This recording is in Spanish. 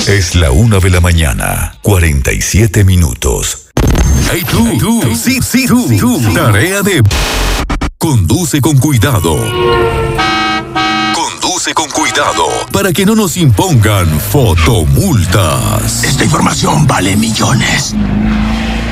Es la 1 de la mañana, 47 minutos. Hey tú, tú. Tarea de... Conduce con cuidado. Conduce con cuidado para que no nos impongan fotomultas. Esta información vale millones.